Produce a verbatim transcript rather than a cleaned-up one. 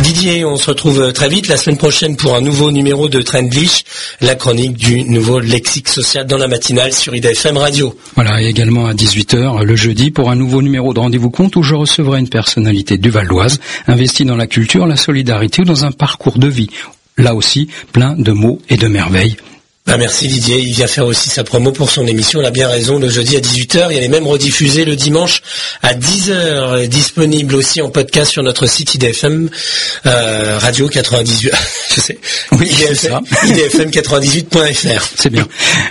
Didier, on se retrouve très vite la semaine prochaine pour un nouveau numéro de Trendlich, la chronique du nouveau lexique social dans la matinale sur I D F M Radio. Voilà, et également à dix-huit heures le jeudi pour un nouveau numéro de Rendez-vous Compte où je recevrai une personnalité du Val d'Oise, investie dans la culture, la solidarité ou dans un parcours de vie. Là aussi, plein de mots et de merveilles. Ben merci Didier, il vient faire aussi sa promo pour son émission, il a bien raison, le jeudi à dix-huit heures, il est même rediffusé le dimanche à dix heures, disponible aussi en podcast sur notre site I D F M euh, Radio quatre-vingt-dix-huit, je sais, oui, I D F M, I D F M quatre-vingt-dix-huit point F R. C'est bien.